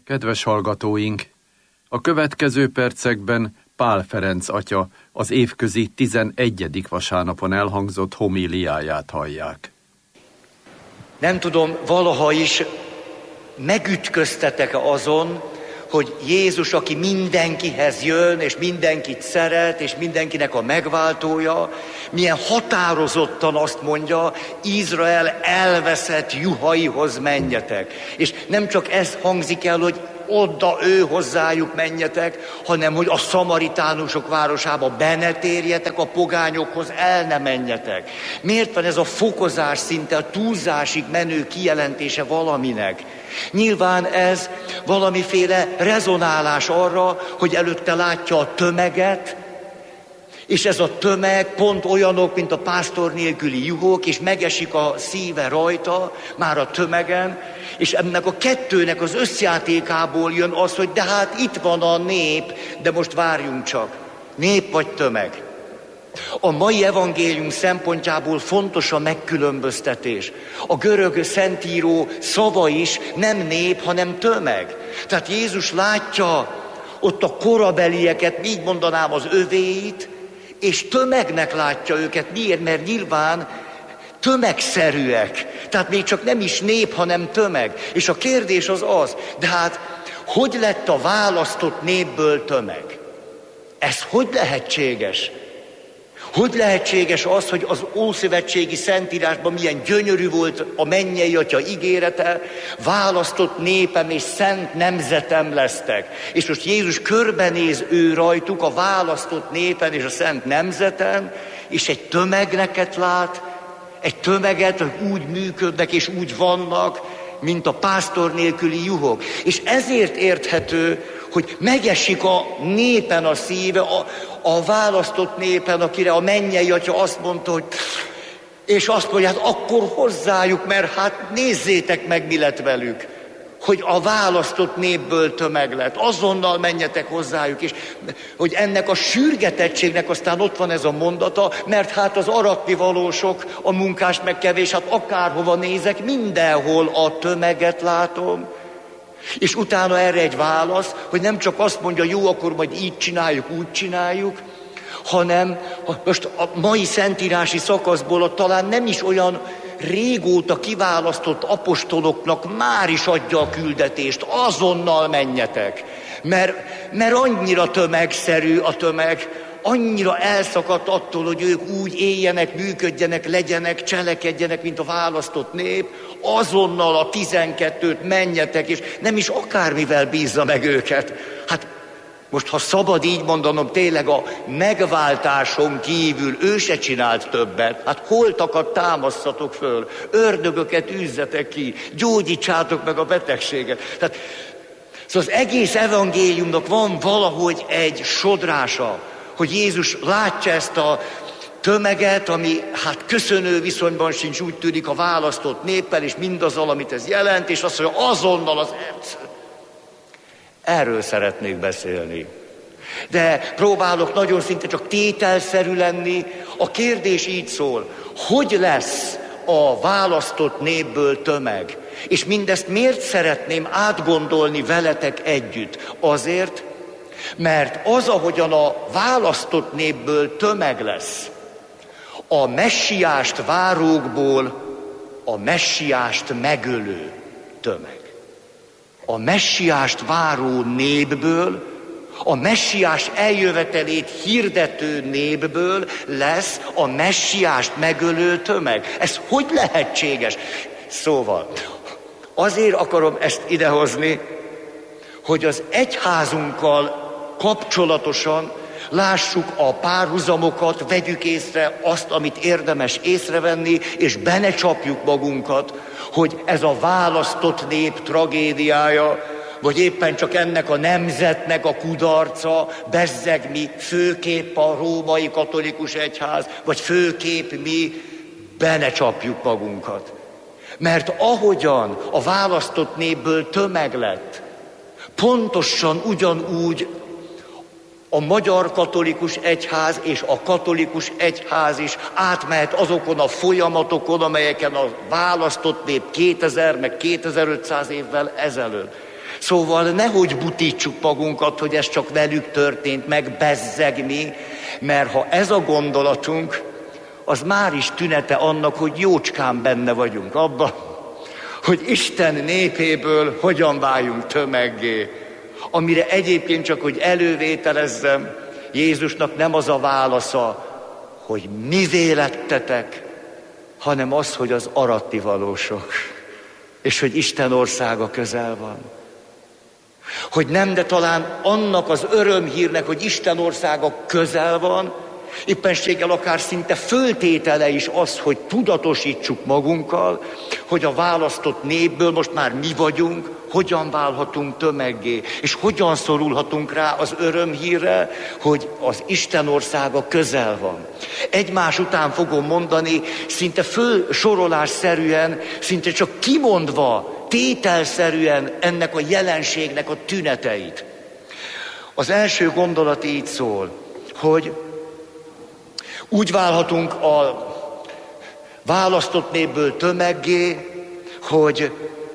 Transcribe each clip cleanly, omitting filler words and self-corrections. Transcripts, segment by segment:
Kedves hallgatóink! A következő percekben Pál Ferenc atya az évközi 11. vasárnapon elhangzott homíliáját hallják. Nem tudom, valaha is megütköztetek azon, hogy Jézus, aki mindenkihez jön, és mindenkit szeret, és mindenkinek a megváltója, milyen határozottan azt mondja, Izrael elveszett juhaihoz menjetek. És nem csak ez hangzik el, hogy oda ő hozzájuk menjetek, hanem hogy a szamaritánusok városába be ne térjetek, a pogányokhoz el ne menjetek. Miért van ez a fokozás, szinte a túlzásig menő kijelentése valaminek? Nyilván ez valamiféle rezonálás arra, hogy előtte látja a tömeget, és ez a tömeg pont olyanok, mint a pásztor nélküli juhok, és megesik a szíve rajta, már a tömegen, és ennek a kettőnek az összjátékából jön az, hogy de hát itt van a nép, de most várjunk csak. Nép vagy tömeg? A mai evangélium szempontjából fontos a megkülönböztetés. A görög szentíró szava is nem nép, hanem tömeg. Tehát Jézus látja ott a korabelieket, így mondanám az övéit, és tömegnek látja őket. Miért? Mert nyilván tömegszerűek. Tehát még csak nem is nép, hanem tömeg. És a kérdés az, de hát hogy lett a választott népből tömeg? Ez hogy lehetséges? Hogy lehetséges az, hogy az ószövetségi szentírásban milyen gyönyörű volt a mennyei atya ígérete, választott népem és szent nemzetem lesztek. És most Jézus körbenéz ő rajtuk, a választott népen és a szent nemzeten, és egy tömegneket lát, egy tömeget, hogy úgy működnek és úgy vannak, mint a pásztor nélküli juhok. És ezért érthető, hogy megesik a népen a szíve, a választott népen, akire a mennyei atya azt mondta, hogy és azt mondja, hát akkor hozzájuk, mert hát nézzétek meg, mi lett velük, hogy a választott népből tömeg lett. Azonnal menjetek hozzájuk, és hogy ennek a sürgetettségnek aztán ott van ez a mondata, mert hát az aratnivalósok, a munkás meg kevés, hát akárhova nézek, mindenhol a tömeget látom. És utána erre egy válasz, hogy nem csak azt mondja, jó, akkor majd így csináljuk, úgy csináljuk, hanem most a mai szentírási szakaszból talán nem is olyan régóta kiválasztott apostoloknak már is adja a küldetést, azonnal menjetek, mert annyira tömegszerű a tömeg, annyira elszakadt attól, hogy ők úgy éljenek, működjenek, legyenek, cselekedjenek, mint a választott nép, azonnal a 12-t menjetek, és nem is akármivel bízza meg őket. Hát most, ha szabad így mondanom, tényleg a megváltáson kívül ő se csinált többet. Hát holtakat támasztatok föl, ördögöket űzzetek ki, gyógyítsátok meg a betegséget. Tehát, szóval az egész evangéliumnak van valahogy egy sodrása, hogy Jézus látja ezt a tömeget, ami hát köszönő viszonyban sincs, úgy tűnik, a választott néppel, és mindazzal, amit ez jelent, és azt mondja, azonnal az... Erről szeretnék beszélni. De próbálok nagyon szinte csak tételszerű lenni. A kérdés így szól, hogy lesz a választott népből tömeg? És mindezt miért szeretném átgondolni veletek együtt? Azért, mert az, ahogyan a választott népből tömeg lesz, a messiást várókból a messiást megölő tömeg. A messiást váró népből, a messiás eljövetelét hirdető népből lesz a messiást megölő tömeg. Ez hogy lehetséges? Szóval, azért akarom ezt idehozni, hogy az egyházunkkal kapcsolatosan lássuk a párhuzamokat, vegyük észre azt, amit érdemes észrevenni, és be ne csapjuk magunkat, hogy ez a választott nép tragédiája, vagy éppen csak ennek a nemzetnek a kudarca, bezzeg mi, főképp a római katolikus egyház, vagy főképp mi, be ne csapjuk magunkat. Mert ahogyan a választott népből tömeg lett, pontosan ugyanúgy a magyar katolikus egyház és a katolikus egyház is átmehet azokon a folyamatokon, amelyeken a választott nép 2000 meg 2500 évvel ezelőtt. Szóval nehogy butítsuk magunkat, hogy ez csak velük történt, meg bezzeg mi, mert ha ez a gondolatunk, az már is tünete annak, hogy jócskán benne vagyunk abba, hogy Isten népéből hogyan váljunk tömeggé, amire egyébként csak, hogy elővételezzem, Jézusnak nem az a válasza, hogy mivé lettetek, hanem az, hogy az arattivalósok, és hogy Isten országa közel van. Hogy nem, de talán annak az örömhírnek, hogy Isten országa közel van, éppenséggel akár szinte föltétele is az, hogy tudatosítsuk magunkkal, hogy a választott népből most már mi vagyunk, hogyan válhatunk tömeggé, és hogyan szorulhatunk rá az örömhírre, hogy az Isten országa közel van. Egymás után fogom mondani, szinte fölsorolásszerűen, szinte csak kimondva, tételszerűen ennek a jelenségnek a tüneteit. Az első gondolat így szól, hogy úgy válhatunk a választott népből tömeggé, hogy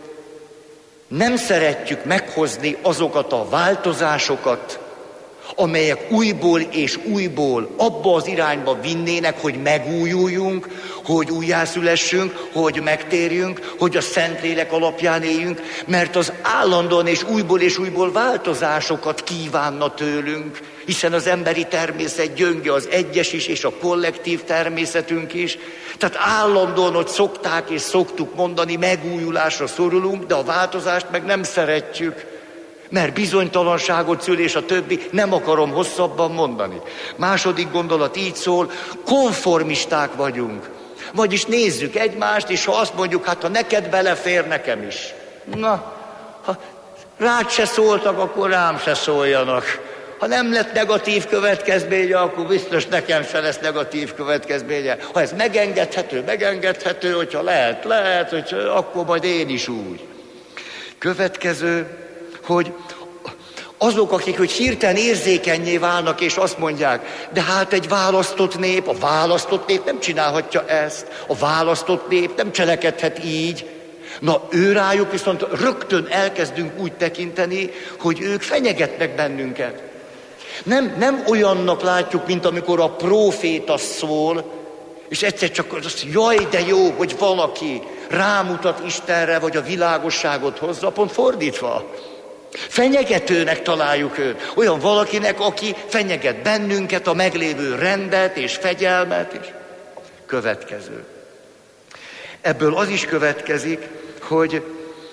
nem szeretjük meghozni azokat a változásokat, amelyek újból és újból abba az irányba vinnének, hogy megújuljunk, hogy újjászülessünk, hogy megtérjünk, hogy a Szentlélek alapján éljünk, mert az állandóan és újból változásokat kívánna tőlünk, hiszen az emberi természet gyönge, az egyes is, és a kollektív természetünk is. Tehát állandóan, hogy szokták és szoktuk mondani, megújulásra szorulunk, de a változást meg nem szeretjük, mert bizonytalanságot szül, és a többi, nem akarom hosszabban mondani. Második gondolat így szól, konformisták vagyunk. Vagyis nézzük egymást, és ha azt mondjuk, hát ha neked belefér, nekem is. Na, ha rád se szóltak, akkor rám se szóljanak. Ha nem lett negatív következménye, akkor biztos nekem se lesz negatív következménye. Ha ez megengedhető, hogyha lehet, hogy akkor majd én is úgy. Következő, hogy azok, akik hogy hirtelen érzékennyé válnak, és azt mondják, de hát egy választott nép, a választott nép nem csinálhatja ezt, a választott nép nem cselekedhet így. Na, rájuk viszont rögtön elkezdünk úgy tekinteni, hogy ők fenyegetnek bennünket. Nem olyannak látjuk, mint amikor a próféta szól, és egyszer csak azt, jaj, de jó, hogy valaki rámutat Istenre, vagy a világosságot hozza, pont fordítva. Fenyegetőnek találjuk őt. Olyan valakinek, aki fenyeget bennünket, a meglévő rendet és fegyelmet is. Következő. Ebből az is következik, hogy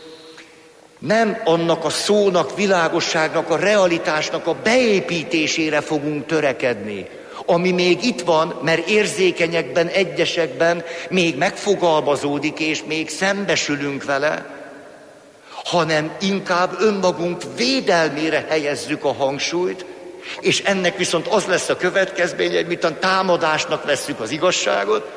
nem annak a szónak, világosságnak, a realitásnak a beépítésére fogunk törekedni, ami még itt van, mert érzékenyekben, egyesekben még megfogalmazódik, és még szembesülünk vele, hanem inkább önmagunk védelmére helyezzük a hangsúlyt, és ennek viszont az lesz a következménye, hogy miután támadásnak vesszük az igazságot,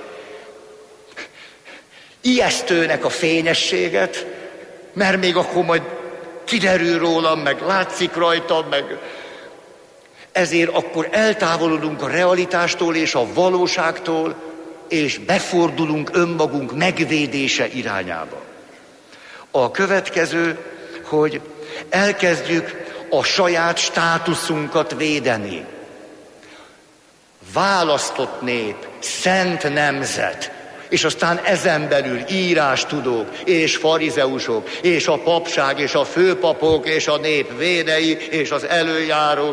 ijesztőnek a fényességet, mert még akkor majd kiderül rólam, meg látszik rajtam, meg ezért akkor eltávolodunk a realitástól és a valóságtól, és befordulunk önmagunk megvédése irányába. A következő, hogy elkezdjük a saját státuszunkat védeni. Választott nép, szent nemzet, és aztán ezen belül írástudók, és farizeusok, és a papság, és a főpapok, és a nép védei, és az előjárók,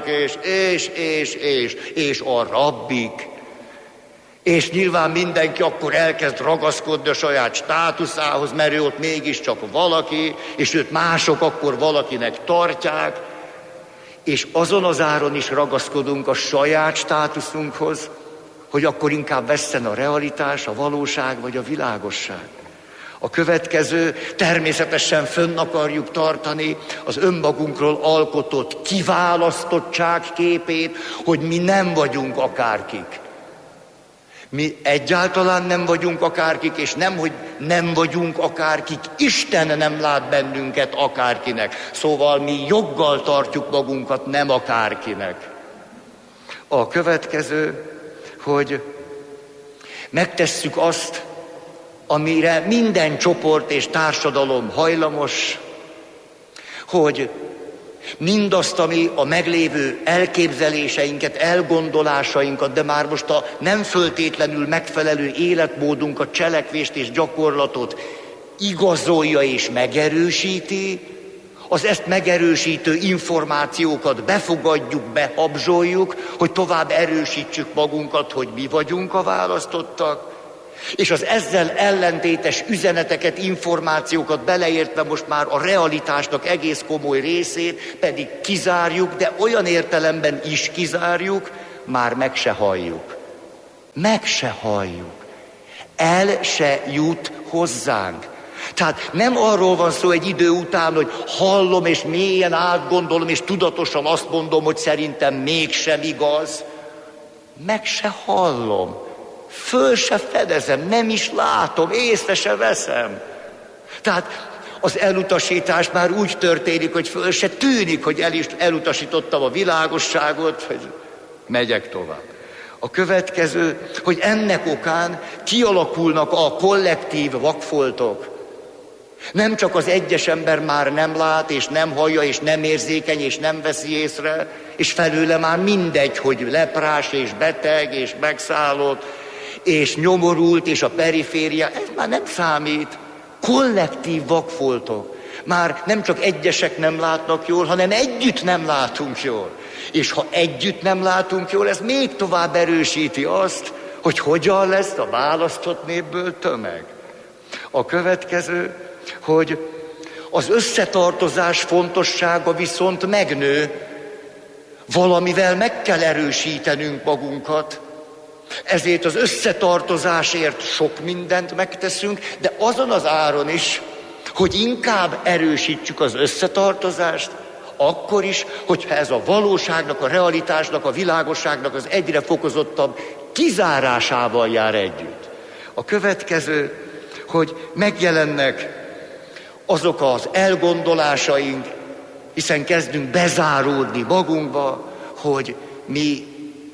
és a rabbik. És nyilván mindenki akkor elkezd ragaszkodni a saját státuszához, mert ő ott mégiscsak valaki, és őt mások akkor valakinek tartják, és azon az áron is ragaszkodunk a saját státuszunkhoz, hogy akkor inkább vesszen a realitás, a valóság vagy a világosság. A következő, természetesen fönn akarjuk tartani az önmagunkról alkotott kiválasztottság képét, hogy mi nem vagyunk akárkik. Mi egyáltalán nem vagyunk akárkik, és nem, hogy nem vagyunk akárkik, Isten nem lát bennünket akárkinek. Szóval mi joggal tartjuk magunkat nem akárkinek. A következő, hogy megtesszük azt, amire minden csoport és társadalom hajlamos, hogy mindazt, ami a meglévő elképzeléseinket, elgondolásainkat, de már most a nem föltétlenül megfelelő életmódunkat, cselekvést és gyakorlatot igazolja és megerősíti, az ezt megerősítő információkat befogadjuk, behabzsoljuk, hogy tovább erősítsük magunkat, hogy mi vagyunk a választottak, és az ezzel ellentétes üzeneteket, információkat beleértve most már a realitásnak egész komoly részét pedig kizárjuk, de olyan értelemben is kizárjuk, már meg se halljuk. Meg se halljuk. El se jut hozzánk. Tehát nem arról van szó egy idő után, hogy hallom és mélyen átgondolom, és tudatosan azt mondom, hogy szerintem mégsem igaz. Meg se hallom. Föl se fedezem, nem is látom, észre se veszem. Tehát az elutasítás már úgy történik, hogy föl se tűnik, hogy elutasítottam a világosságot, hogy megyek tovább. A következő, hogy ennek okán kialakulnak a kollektív vakfoltok. Nem csak az egyes ember már nem lát, és nem hallja, és nem érzékeny, és nem veszi észre, és felőle már mindegy, hogy leprás, és beteg, és megszállott, és nyomorult, és a periféria, ez már nem számít. Kollektív vakfoltok. Már nem csak egyesek nem látnak jól, hanem együtt nem látunk jól. És ha együtt nem látunk jól, ez még tovább erősíti azt, hogy hogyan lesz a választott népből tömeg. A következő, hogy az összetartozás fontossága viszont megnő, valamivel meg kell erősítenünk magunkat, ezért az összetartozásért sok mindent megteszünk, de azon az áron is, hogy inkább erősítsük az összetartozást, akkor is, hogyha ez a valóságnak, a realitásnak, a világosságnak az egyre fokozottabb kizárásával jár együtt. A következő, hogy megjelennek azok az elgondolásaink, hiszen kezdünk bezáródni magunkba, hogy mi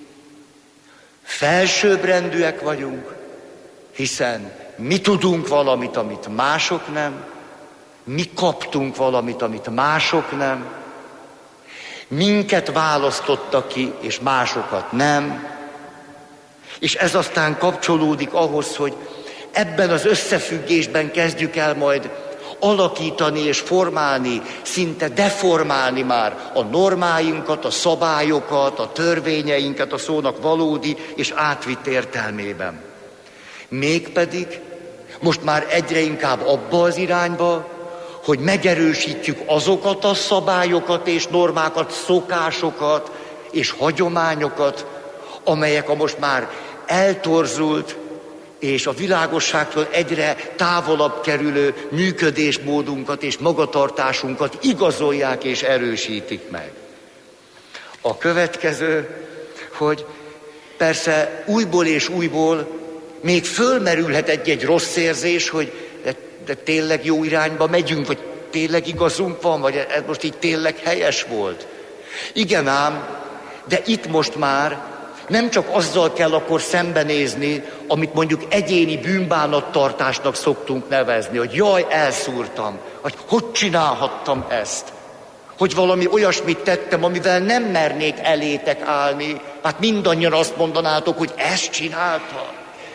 felsőbbrendűek vagyunk, hiszen mi tudunk valamit, amit mások nem, mi kaptunk valamit, amit mások nem, minket választottak ki, és másokat nem, és ez aztán kapcsolódik ahhoz, hogy ebben az összefüggésben kezdjük el majd alakítani és formálni, szinte deformálni már a normáinkat, a szabályokat, a törvényeinket a szónak valódi és átvitt értelmében. Mégpedig most már egyre inkább abba az irányba, hogy megerősítjük azokat a szabályokat és normákat, szokásokat és hagyományokat, amelyek a most már eltorzult és a világosságtól egyre távolabb kerülő működésmódunkat és magatartásunkat igazolják és erősítik meg. A következő, hogy persze újból és újból még fölmerülhet egy rossz érzés, hogy de tényleg jó irányba megyünk, vagy tényleg igazunk van, vagy ez most így tényleg helyes volt. Igen ám, de itt most már nem csak azzal kell akkor szembenézni, amit mondjuk egyéni bűnbánattartásnak szoktunk nevezni, hogy jaj, elszúrtam, hogy csinálhattam ezt, hogy valami olyasmit tettem, amivel nem mernék elétek állni, hát mindannyian azt mondanátok, hogy ezt csinálta.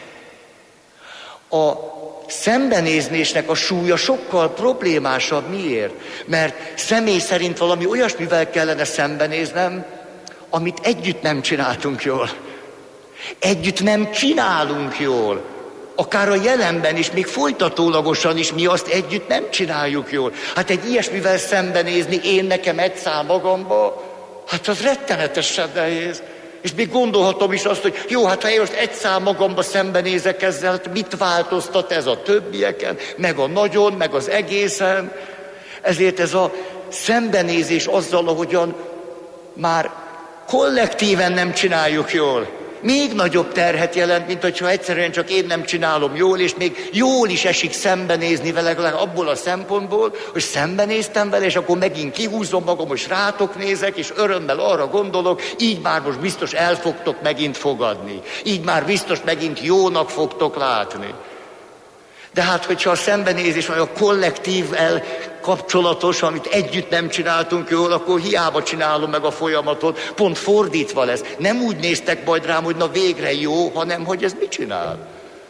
A szembenézésnek a súlya sokkal problémásabb. Miért? Mert személy szerint valami olyasmivel kellene szembenéznem, amit együtt nem csináltunk jól. Együtt nem csinálunk jól. Akár a jelenben is, még folytatólagosan is mi azt együtt nem csináljuk jól. Hát egy ilyesmivel szembenézni én nekem egy szám magamba, hát az rettenetesen nehéz. És még gondolhatom is azt, hogy jó, hát ha én most egy szám magamba szembenézek ezzel, hát mit változtat ez a többieken, meg a nagyon, meg az egészen. Ezért ez a szembenézés azzal, ahogyan már kollektíven nem csináljuk jól, még nagyobb terhet jelent, mint hogyha egyszerűen csak én nem csinálom jól, és még jól is esik szembenézni vele, abból a szempontból, hogy szembenéztem vele, és akkor megint kihúzom magam, és rátok nézek, és örömmel arra gondolok, így már most biztos el fogtok megint fogadni. Így már biztos megint jónak fogtok látni. De hát, hogyha a szembenézés vagy a kollektív kapcsolatos, amit együtt nem csináltunk jól, akkor hiába csinálom meg a folyamatot. Pont fordítva lesz. Nem úgy néztek majd rám, hogy na végre jó, hanem hogy ez mit csinál.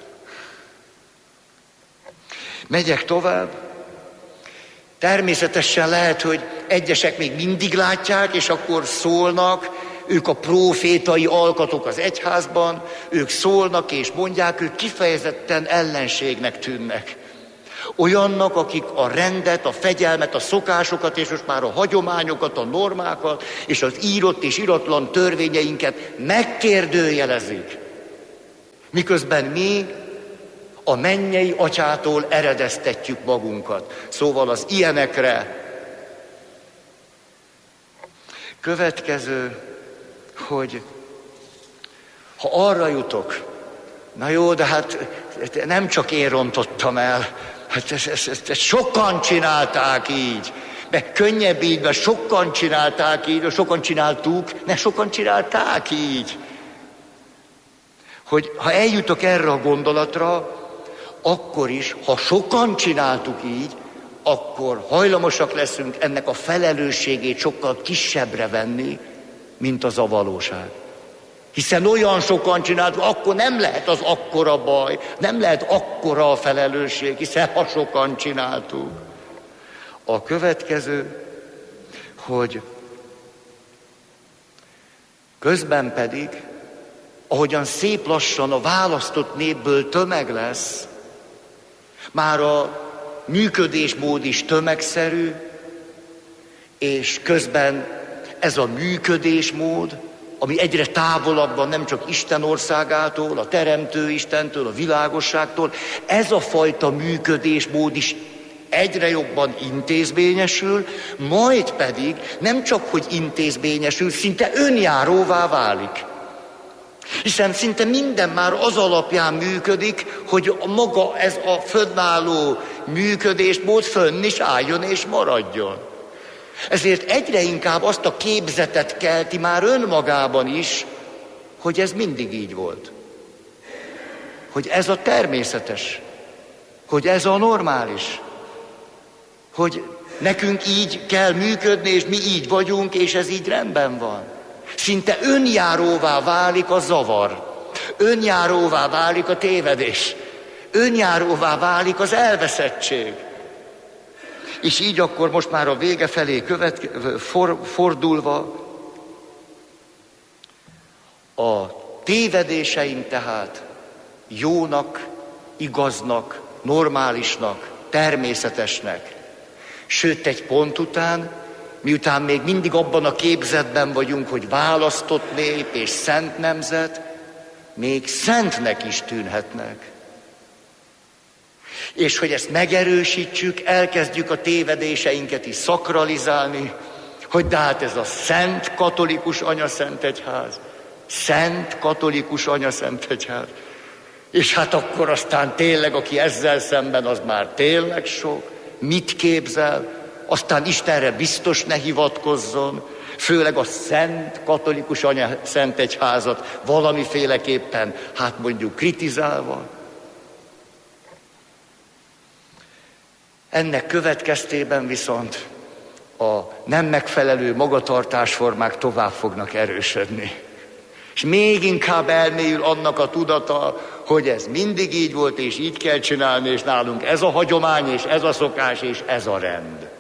Megyek tovább. Természetesen lehet, hogy egyesek még mindig látják, és akkor szólnak, ők a prófétai alkatok az egyházban, ők szólnak és mondják, ők kifejezetten ellenségnek tűnnek. Olyannak, akik a rendet, a fegyelmet, a szokásokat, és most már a hagyományokat, a normákat, és az írott és iratlan törvényeinket megkérdőjelezik. Miközben mi a mennyei atyától eredeztetjük magunkat. Szóval az ilyenekre. Következő, hogy ha arra jutok, na jó, de hát nem csak én rontottam el, hát ezt sokan csinálták így, meg könnyebb így, mert sokan csinálták így, sokan csináltuk, sokan csinálták így. Hogy ha eljutok erre a gondolatra, akkor is, ha sokan csináltuk így, akkor hajlamosak leszünk ennek a felelősségét sokkal kisebbre venni, mint az a valóság. Hiszen olyan sokan csináltuk, akkor nem lehet az akkora baj, nem lehet akkora a felelősség, hiszen ha sokan csináltuk. A következő, hogy közben pedig, ahogyan szép lassan a választott népből tömeg lesz, már a működésmód is tömegszerű, és közben ez a működésmód, ami egyre távolabb van nem csak Isten országától, a Teremtő Istentől, a világosságtól, ez a fajta működésmód is egyre jobban intézményesül, majd pedig nem csak, hogy intézményesül, szinte önjáróvá válik. Hiszen szinte minden már az alapján működik, hogy maga ez a fönnálló működésmód fönn is álljon és maradjon. Ezért egyre inkább azt a képzetet kelti már önmagában is, hogy ez mindig így volt. Hogy ez a természetes, hogy ez a normális, hogy nekünk így kell működni, és mi így vagyunk, és ez így rendben van. Szinte önjáróvá válik a zavar, önjáróvá válik a tévedés, önjáróvá válik az elveszettség. És így akkor most már a vége felé fordulva, a tévedéseink tehát jónak, igaznak, normálisnak, természetesnek. Sőt, egy pont után, miután még mindig abban a képzetben vagyunk, hogy választott nép és szent nemzet, még szentnek is tűnhetnek. És hogy ezt megerősítsük, elkezdjük a tévedéseinket is szakralizálni, hogy de hát ez a szent katolikus anyaszentegyház, szent katolikus anyaszentegyház. És hát akkor aztán tényleg, aki ezzel szemben, az már tényleg sok. Mit képzel? Aztán Istenre biztos ne hivatkozzon, főleg a szent katolikus anyaszentegyházat valamiféleképpen, hát mondjuk kritizálva. Ennek következtében viszont a nem megfelelő magatartásformák tovább fognak erősödni. És még inkább elmélyül annak a tudata, hogy ez mindig így volt, és így kell csinálni, és nálunk ez a hagyomány, és ez a szokás, és ez a rend.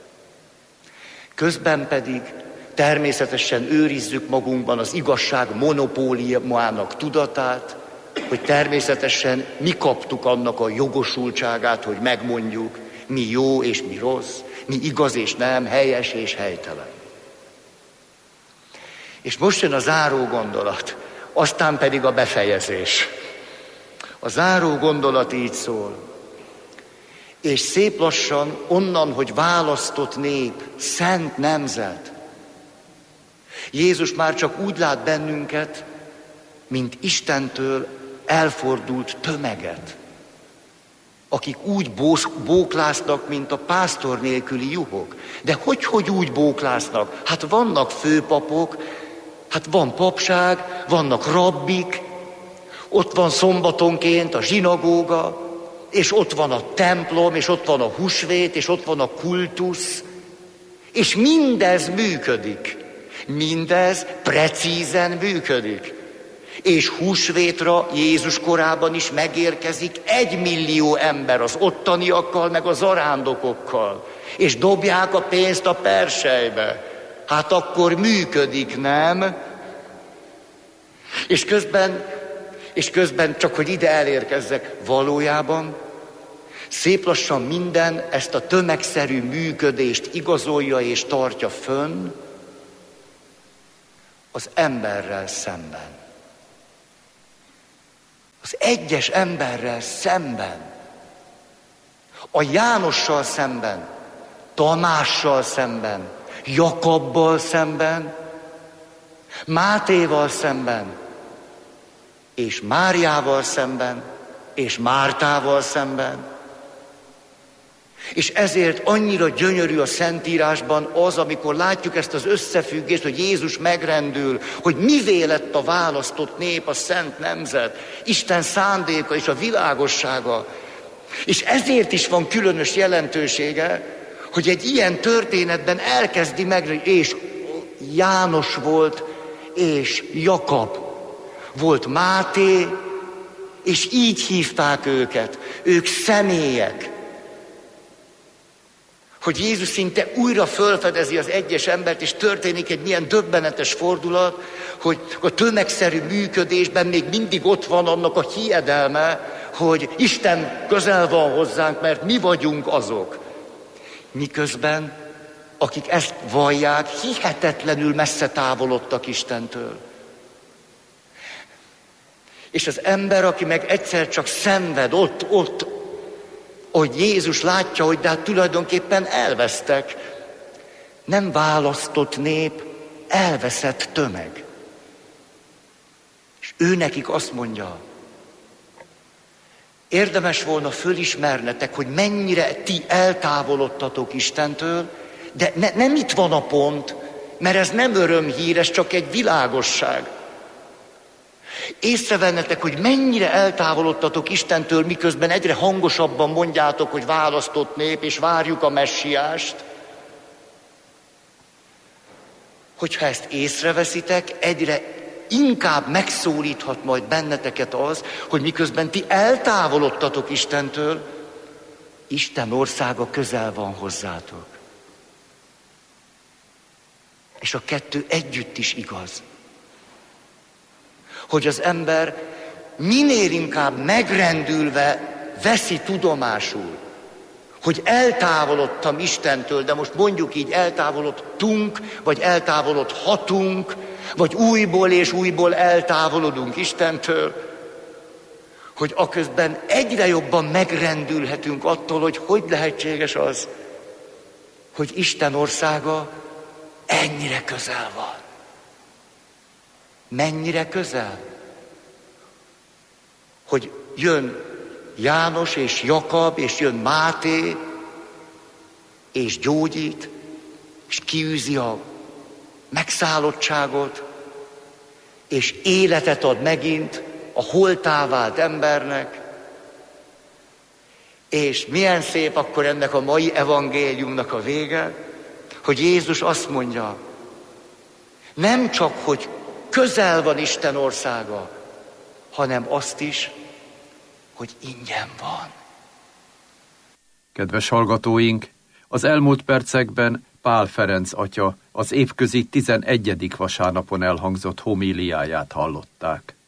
Közben pedig természetesen őrizzük magunkban az igazság monopóliumának tudatát, hogy természetesen mi kaptuk annak a jogosultságát, hogy megmondjuk, mi jó és mi rossz, mi igaz és nem, helyes és helytelen. És most jön a záró gondolat, aztán pedig a befejezés. A záró gondolat így szól. És szép lassan onnan, hogy választott nép, szent nemzet. Jézus már csak úgy lát bennünket, mint Istentől elfordult tömeget, akik úgy bóklásznak, mint a pásztor nélküli juhok. De hogy úgy bóklásznak? Hát vannak főpapok, hát van papság, vannak rabbik, ott van szombatonként a zsinagóga, és ott van a templom, és ott van a húsvét, és ott van a kultusz, és mindez működik. Mindez precízen működik. És húsvétra Jézus korában is megérkezik 1 millió ember az ottaniakkal, meg a zarándokokkal, és dobják a pénzt a perselybe. Hát akkor működik, nem? És közben csak, hogy ide elérkezzek, valójában szép lassan minden ezt a tömegszerű működést igazolja és tartja fönn az emberrel szemben. Az egyes emberrel szemben. A Jánossal szemben, Tamással szemben, Jakabbal szemben, Mátéval szemben, és Máriával szemben, és Mártával szemben. És ezért annyira gyönyörű a Szentírásban az, amikor látjuk ezt az összefüggést, hogy Jézus megrendül, hogy mivé lett a választott nép, a szent nemzet, Isten szándéka és a világossága. És ezért is van különös jelentősége, hogy egy ilyen történetben elkezdi meg, és János volt, és Jakab volt, Máté, és így hívták őket. Ők személyek. Hogy Jézus szinte újra felfedezi az egyes embert, és történik egy milyen döbbenetes fordulat, hogy a tömegszerű működésben még mindig ott van annak a hiedelme, hogy Isten közel van hozzánk, mert mi vagyunk azok. Miközben, akik ezt vallják, hihetetlenül messze távolodtak Istentől. És az ember, aki meg egyszer csak szenved ott, hogy Jézus látja, hogy de hát tulajdonképpen elvesztek. Nem választott nép, elveszett tömeg. És ő nekik azt mondja, érdemes volna fölismernetek, hogy mennyire ti eltávolodtatok Istentől, de nem itt van a pont, mert ez nem örömhír, ez csak egy világosság. Észrevennetek, hogy mennyire eltávolodtatok Istentől, miközben egyre hangosabban mondjátok, hogy választott nép, és várjuk a messiást. Hogyha ezt észreveszitek, egyre inkább megszólíthat majd benneteket az, hogy miközben ti eltávolodtatok Istentől, Isten országa közel van hozzátok. És a kettő együtt is igaz. Hogy az ember minél inkább megrendülve veszi tudomásul, hogy eltávolodtam Istentől, de most mondjuk így eltávolodtunk, vagy eltávolodhatunk, vagy újból és újból eltávolodunk Istentől, hogy aközben egyre jobban megrendülhetünk attól, hogy lehetséges az, hogy Isten országa ennyire közel van. Mennyire közel? Hogy jön János és Jakab, és jön Máté, és gyógyít, és kiűzi a megszállottságot, és életet ad megint a holttá vált embernek. És milyen szép akkor ennek a mai evangéliumnak a vége, hogy Jézus azt mondja, nem csak, hogy közel van Isten országa, hanem azt is, hogy ingyen van. Kedves hallgatóink, az elmúlt percekben Pál Ferenc atya az évközi 11. vasárnapon elhangzott homíliáját hallották.